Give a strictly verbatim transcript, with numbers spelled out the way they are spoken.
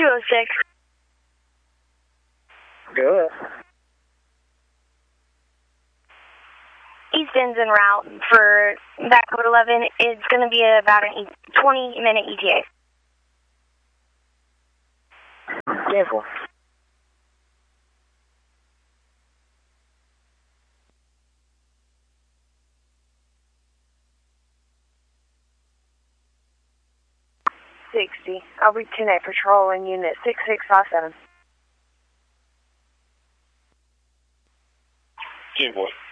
two oh six. Good. Easton's en route for that code eleven. It's going to be about a twenty minute E T A. Careful. sixty. I'll be ten eight patrolling unit six six five seven. ten boy.